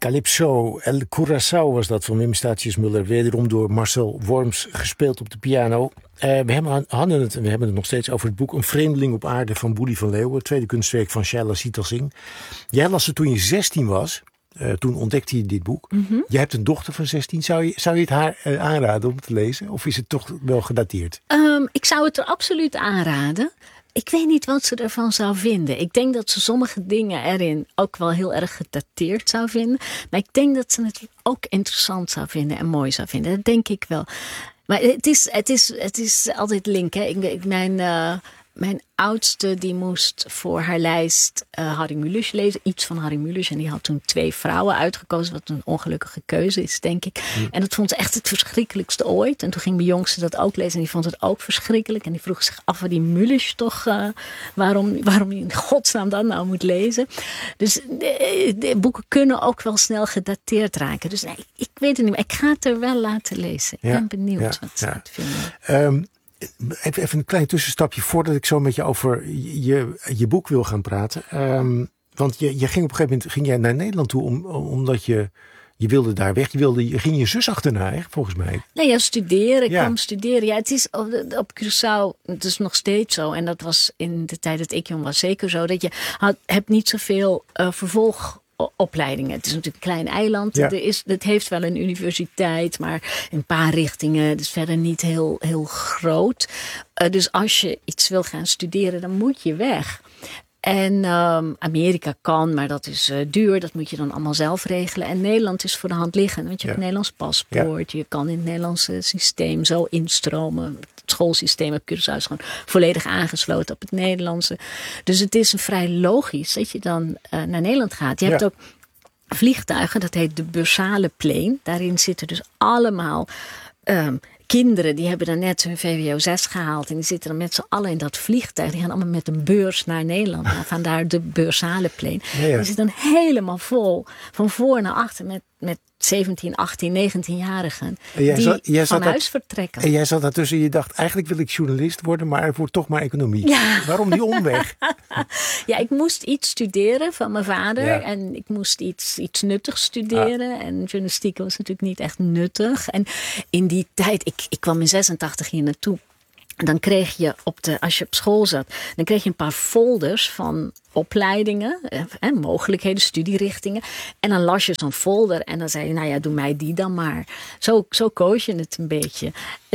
Calypso, El Curaçao was dat van Wim Staatjes-Muller. Wederom door Marcel Worms gespeeld op de piano. We hebben het nog steeds over het boek Een vreemdeling op aarde van Boelie van Leeuwen. Het tweede kunstwerk van Shaila Sitalsing. Jij las het toen je 16 was. Toen ontdekte je dit boek. Mm-hmm. Jij hebt een dochter van 16. Zou je het haar aanraden om te lezen? Of is het toch wel gedateerd? Ik zou het er absoluut aanraden. Ik weet niet wat ze ervan zou vinden. Ik denk dat ze sommige dingen erin ook wel heel erg gedateerd zou vinden. Maar ik denk dat ze het ook interessant zou vinden en mooi zou vinden. Dat denk ik wel. Maar het is altijd link. Hè? Mijn oudste die moest voor haar lijst Harry Mulisch lezen. Iets van Harry Mulisch. En die had toen 2 vrouwen uitgekozen. Wat een ongelukkige keuze is, denk ik. Mm. En dat vond ze echt het verschrikkelijkste ooit. En toen ging mijn jongste dat ook lezen. En die vond het ook verschrikkelijk. En die vroeg zich af waar die Mulisch toch... waarom je in godsnaam dat nou moet lezen. Dus de boeken kunnen ook wel snel gedateerd raken. Dus nee, ik weet het niet. Maar ik ga het er wel laten lezen. Ik ben benieuwd wat ze het vinden. Even een klein tussenstapje voordat ik zo met je over je boek wil gaan praten. Want je ging op een gegeven moment naar Nederland toe omdat je wilde daar weg. Je ging je zus achterna, hè, volgens mij. Nee, ja, studeren. Ik kwam studeren. Ja, het is op Curaçao, het is nog steeds zo. En dat was in de tijd dat ik jong was zeker zo. Dat je hebt niet zoveel vervolgopleidingen. Het is natuurlijk een klein eiland. Ja. Het heeft wel een universiteit, maar in een paar richtingen. Dus verder niet heel groot. Dus als je iets wil gaan studeren, dan moet je weg. En Amerika kan, maar dat is duur. Dat moet je dan allemaal zelf regelen. En Nederland is voor de hand liggend. Want je hebt een Nederlands paspoort. Ja. Je kan in het Nederlandse systeem zo instromen. Het schoolsysteem op Curaçao is gewoon volledig aangesloten op het Nederlandse. Dus het is vrij logisch dat je dan naar Nederland gaat. Je hebt ook vliegtuigen, dat heet de bursale plane. Daarin zitten dus allemaal... kinderen die hebben dan net hun VWO 6 gehaald. En die zitten dan met z'n allen in dat vliegtuig. Die gaan allemaal met een beurs naar Nederland. Vandaar de bursale plane. Ja. Die zit dan helemaal vol. Van voor naar achter met 17, 18, 19-jarigen. Die van huis vertrekken. En jij zat daartussen en je dacht, eigenlijk wil ik journalist worden, maar het wordt toch maar economie. Ja. Waarom die omweg? Ja, ik moest iets studeren van mijn vader. Ja. En ik moest iets nuttigs studeren. En journalistiek was natuurlijk niet echt nuttig. En in die tijd, ik kwam in 86 hier naartoe. En dan kreeg je als je op school zat, dan kreeg je een paar folders van opleidingen en mogelijkheden, studierichtingen. En dan las je zo'n folder en dan zei je, nou ja, doe mij die dan maar. Zo koos je het een beetje.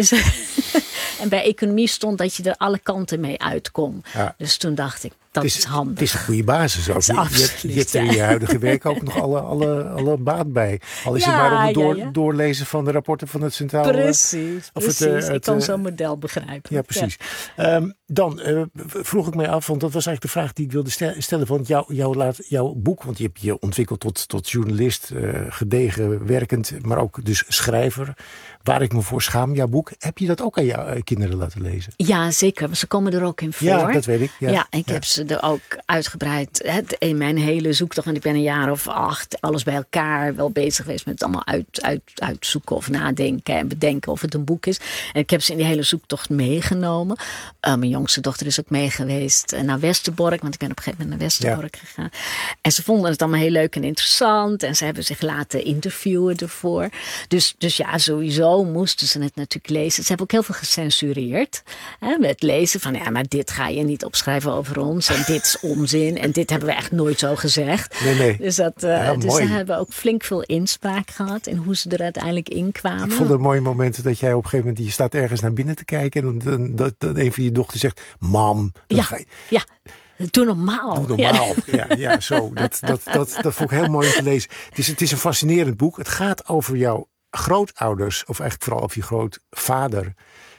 En bij economie stond dat je er alle kanten mee uit kon. Ja. Dus toen dacht ik, dat is handig. Het is een goede basis ook. Je hebt er in je huidige werk ook nog alle baat bij. Al is het maar om het doorlezen van de rapporten van het Centraal... Precies. Ik kan zo'n model begrijpen. Ja, precies. Ja. Dan vroeg ik mij af, want dat was eigenlijk de vraag die ik wilde stellen. Want jouw boek, want je hebt je ontwikkeld tot journalist, gedegen werkend, maar ook dus schrijver. Waar ik me voor schaam, jouw boek. Heb je dat ook aan jouw kinderen laten lezen? Ja, zeker. Want ze komen er ook in voor. Ja, dat weet ik. Ja, ik heb ze er ook uitgebreid. In mijn hele zoektocht, want ik ben een jaar of 8, alles bij elkaar wel bezig geweest met het allemaal uitzoeken of nadenken en bedenken of het een boek is. En ik heb ze in die hele zoektocht meegenomen. Mijn jongste dochter is ook mee geweest naar Westerbork, want ik ben op een gegeven moment naar Westerbork gegaan. En ze vonden het allemaal heel leuk en interessant. En ze hebben zich laten interviewen ervoor. Dus ja, sowieso moesten ze het natuurlijk lezen. Ze hebben ook heel veel gecensureerd. Met lezen van, ja, maar dit ga je niet opschrijven over ons. En dit is onzin. En dit hebben we echt nooit zo gezegd. Nee. Dus ze hebben ook flink veel inspraak gehad in hoe ze er uiteindelijk in kwamen. Ik vond het mooie momenten dat jij op een gegeven moment, je staat ergens naar binnen te kijken en dat een van je dochters zegt, mam. Ja. Doe normaal. Ja, zo. Dat vond ik heel mooi om te lezen. Het is een fascinerend boek. Het gaat over jouw grootouders, of eigenlijk vooral over je grootvader,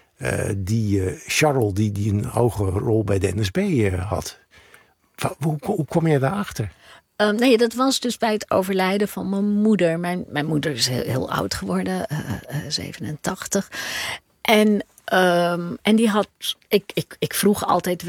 Charles, die een hoge rol bij de NSB had. Hoe kwam je daarachter? Nee, dat was dus bij het overlijden van mijn moeder. Mijn moeder is heel oud geworden, 87. En die had, ik vroeg altijd wel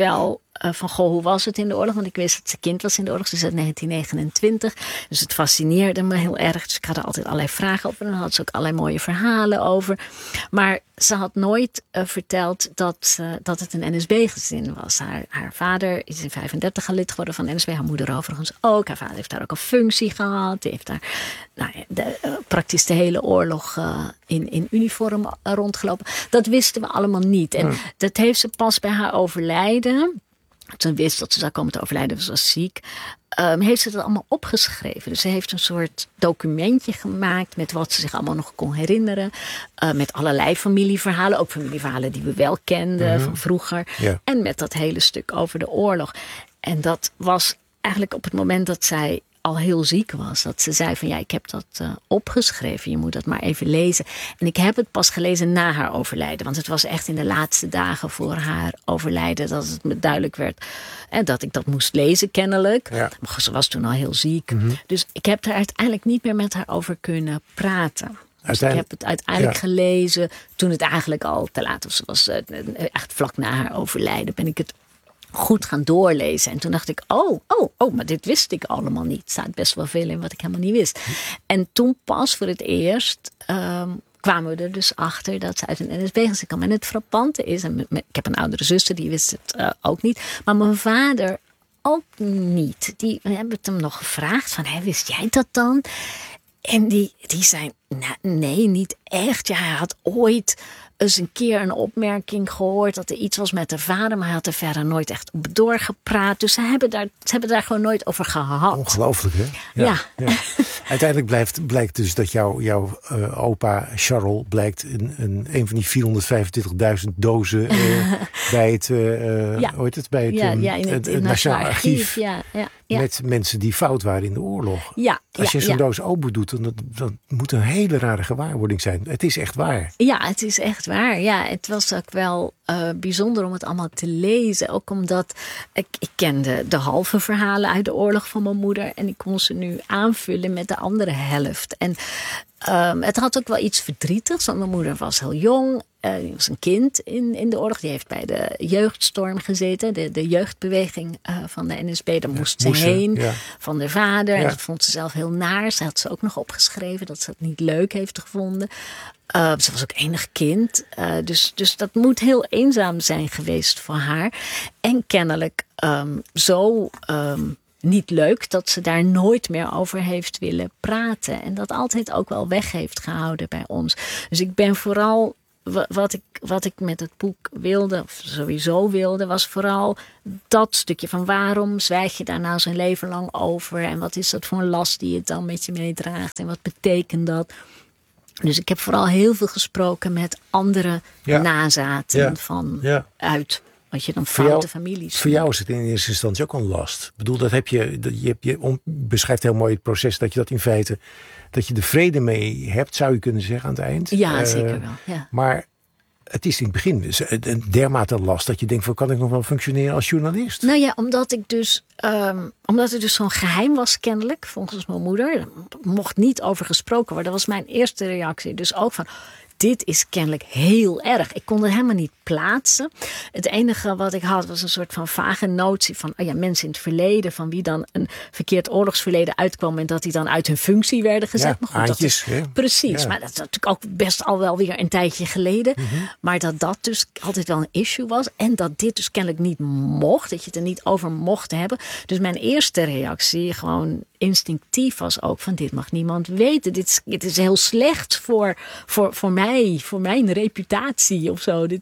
van hoe was het in de oorlog? Want ik wist dat ze kind was in de oorlog. Ze is uit 1929. Dus het fascineerde me heel erg. Dus ik had er altijd allerlei vragen over. En dan had ze ook allerlei mooie verhalen over. Maar ze had nooit verteld dat het een NSB-gezin was. Haar vader is in 1935 lid geworden van NSB. Haar moeder overigens ook. Haar vader heeft daar ook een functie gehad. Die heeft daar praktisch de hele oorlog in uniform rondgelopen. Dat wisten we allemaal niet. En dat heeft ze pas bij haar overlijden. Toen wist dat ze zou komen te overlijden, ze was ziek. Heeft ze dat allemaal opgeschreven. Dus ze heeft een soort documentje gemaakt met wat ze zich allemaal nog kon herinneren. Met allerlei familieverhalen. Ook familieverhalen die we wel kenden van vroeger. Ja. En met dat hele stuk over de oorlog. En dat was eigenlijk op het moment dat zij al heel ziek was. Dat ze zei van ik heb dat opgeschreven. Je moet dat maar even lezen. En ik heb het pas gelezen na haar overlijden. Want het was echt in de laatste dagen voor haar overlijden dat het me duidelijk werd. En dat ik dat moest lezen kennelijk. Ja. Maar ze was toen al heel ziek. Dus ik heb er uiteindelijk niet meer met haar over kunnen praten. Dus ik heb het uiteindelijk gelezen toen het eigenlijk al te laat was. Was echt vlak na haar overlijden ben ik het goed gaan doorlezen. En toen dacht ik, maar dit wist ik allemaal niet. Er staat best wel veel in wat ik helemaal niet wist. En toen pas voor het eerst kwamen we er dus achter dat ze uit een NSB-gezin kwam. En het frappante is, ik heb een oudere zuster, die wist het ook niet. Maar mijn vader ook niet. Die hebben het hem nog gevraagd van, wist jij dat dan? En die zei, nee, niet echt. Ja, hij had ooit eens een keer een opmerking gehoord dat er iets was met de vader, maar hij had er verder nooit echt op doorgepraat. Dus ze hebben daar gewoon nooit over gehad. Ongelooflijk, hè? Ja. Uiteindelijk blijkt dus dat jouw opa Charles blijkt een van die 425.000 dozen bij het, het Nationaal Archief. Ja. Met mensen die fout waren in de oorlog. Als je zo'n doos open doet, dan moet een hele rare gewaarwording zijn. Het is echt waar. Ja, het is echt waar. Ja, het was ook wel bijzonder om het allemaal te lezen. Ook omdat ik kende de halve verhalen uit de oorlog van mijn moeder. En ik kon ze nu aanvullen met de andere helft. En het had ook wel iets verdrietigs. Want mijn moeder was heel jong. Die was een kind in de oorlog. Die heeft bij de jeugdstorm gezeten. De jeugdbeweging van de NSB. Daar moest ze heen. Ja. Van de vader. Ja. En dat vond ze zelf heel naar. Ze had ze ook nog opgeschreven. Dat ze het niet leuk heeft gevonden. Ze was ook enig kind. Dus dat moet heel eenzaam zijn geweest voor haar. En kennelijk niet leuk dat ze daar nooit meer over heeft willen praten. En dat altijd ook wel weg heeft gehouden bij ons. Dus ik ben vooral, wat ik met het boek wilde, of sowieso wilde, was vooral dat stukje van waarom zwijg je daar nou zijn leven lang over? En wat is dat voor een last die het dan met je meedraagt? En wat betekent dat? Dus ik heb vooral heel veel gesproken met andere nazaten uit wat je dan foute families. Voor jou is het in eerste instantie ook een last. Ik bedoel, dat je beschrijft heel mooi het proces dat je dat in feite, dat je de vrede mee hebt, zou je kunnen zeggen aan het eind. Ja, zeker wel. Ja. Maar het is in het begin een dermate last dat je denkt van, kan ik nog wel functioneren als journalist? Nou ja, omdat het dus zo'n geheim was kennelijk, volgens mijn moeder. Er mocht niet over gesproken worden. Dat was mijn eerste reactie. Dus ook van, dit is kennelijk heel erg. Ik kon het helemaal niet plaatsen. Het enige wat ik had was een soort van vage notie van mensen in het verleden, van wie dan een verkeerd oorlogsverleden uitkwam en dat die dan uit hun functie werden gezet. Ja, maar goed, aantjes, precies, maar dat is natuurlijk ook best al wel weer een tijdje geleden. Maar dat dus altijd wel een issue was en dat dit dus kennelijk niet mocht, dat je het er niet over mocht hebben. Dus mijn eerste reactie, gewoon instinctief, was ook van, dit mag niemand weten. Dit is heel slecht voor mij, voor mijn reputatie of zo.